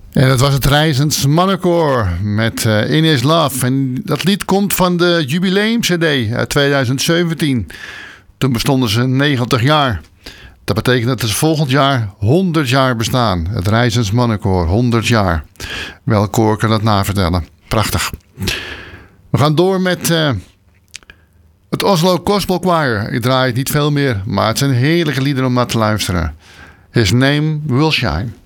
En dat was het Reizends Mannenkoor met In His Love. En dat lied komt van de jubileum-cd uit 2017. Toen bestonden ze 90 jaar. Dat betekent dat ze volgend jaar 100 jaar bestaan. Het Reizends Mannenkoor, 100 jaar. Welk koor kan dat navertellen? Prachtig. We gaan door met het Oslo Gospel Choir. Ik draai het niet veel meer, maar het zijn heerlijke liederen om naar te luisteren. His Name Will Shine.